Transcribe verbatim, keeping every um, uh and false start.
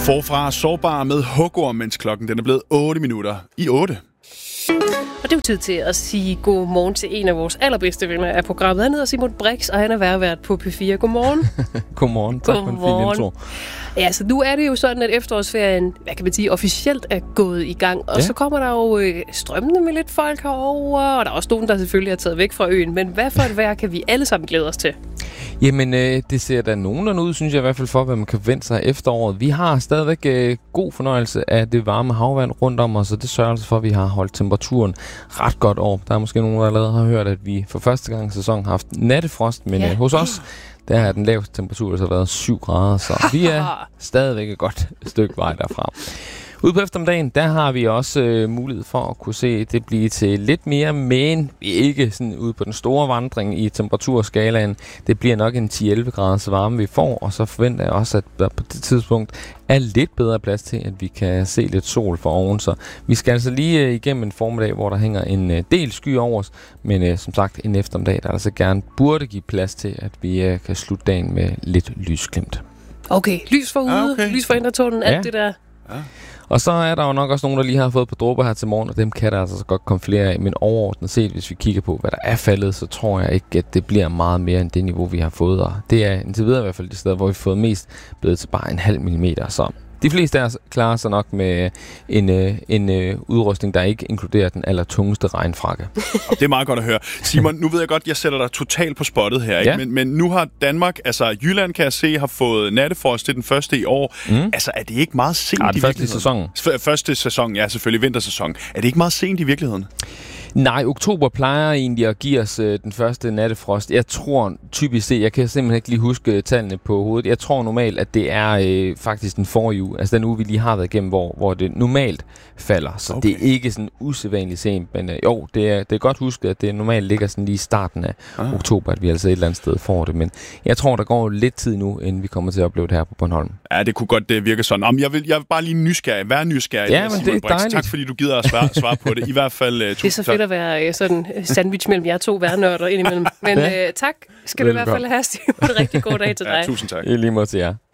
Forfra sårbar med hugorm, mens klokken den er blevet otte minutter i otte. Og det er jo tid til at sige godmorgen til en af vores allerbedste venner af programmet. Han hedder Simon Brix, og han er værvært på P fire. Godmorgen. Godmorgen. Tak Godmorgen. for en fin intro. Ja, så nu er det jo sådan, at efterårsferien, hvad kan man sige, officielt er gået i gang. Og ja. så kommer der jo øh, strømmende med lidt folk herover, og der er også nogen, der selvfølgelig er taget væk fra øen. Men hvad for et vejr kan vi alle sammen glæde os til? Jamen, øh, det ser da nogenlunde ud, synes jeg i hvert fald, for hvad man kan vente sig efteråret. Vi har stadigvæk øh, god fornøjelse af det varme havvand rundt om os, og det sørger altså for, at vi har holdt temperaturen ret godt over. Der er måske nogen, der allerede har hørt, at vi for første gang i sæsonen har haft nattefrost, men ja. øh, hos os, der er den laveste temperatur, så har været syv grader, så vi er stadigvæk et godt stykke vej derfra. Ude på eftermiddagen, der har vi også øh, mulighed for at kunne se det blive til lidt mere, men vi er ikke sådan ude på den store vandring i temperaturskalaen. Det bliver nok en ti til elleve graders varme, vi får, og så forventer jeg også, at der på det tidspunkt er lidt bedre plads til, at vi kan se lidt sol for oven. Så vi skal altså lige øh, igennem en formiddag, hvor der hænger en øh, del sky over os, men øh, som sagt en eftermiddag, der altså gerne burde give plads til, at vi øh, kan slutte dagen med lidt lysglimt. Okay, lys for ude, ah, okay. lys for indretunnelen, alt Ja. det der. Ja. Og så er der jo nok også nogen, der lige har fået på dråber her til morgen, og dem kan der altså så godt komme flere af. Men overordnet set, hvis vi kigger på, hvad der er faldet, så tror jeg ikke, at det bliver meget mere end det niveau, vi har fået. Og det er indtil videre i hvert fald det sted, hvor vi har fået mest blevet til bare en halv millimeter. Så de fleste af os klarer sig nok med en, en, en udrustning, der ikke inkluderer den allertungeste regnfrakke. Og det er meget godt at høre. Simon, nu ved jeg godt, jeg sætter dig totalt på spottet her, ikke? Ja. Men, men nu har Danmark, altså Jylland kan jeg se, har fået nattefrost til den første i år. Mm. Altså, er det ikke meget sent Ja, i den første i virkeligheden? sæsonen. F- første sæson, ja, selvfølgelig vintersæson. Er det ikke meget sent i virkeligheden? Nej, oktober plejer egentlig at give os øh, den første nattefrost. Jeg tror typisk set, jeg kan simpelthen ikke lige huske øh, tallene på hovedet. Jeg tror normalt, at det er øh, faktisk den forrige uge, altså den uge, vi lige har været igennem, hvor, hvor det normalt falder. Så okay. Det er ikke sådan usædvanligt sent, men øh, jo, det er, det er godt husket, at det normalt ligger sådan lige i starten af ah. oktober, at vi altså et eller andet sted får det. Men jeg tror, der går lidt tid nu, inden vi kommer til at opleve det her på Bornholm. Ja, det kunne godt det virke sådan. Om jeg vil, jeg vil bare lige nysgerrig, være nysgerrig. Ja, men det er Brix. dejligt. Tak fordi du gider at svare, svare på det. I hvert fald uh, Det er så fedt at være uh, sådan sandwich mellem jer to værnørder indimellem. Men uh, tak skal du i hvert fald have, Simon. En rigtig god dag til dig. Ja, tusind tak. I lige måde til jer.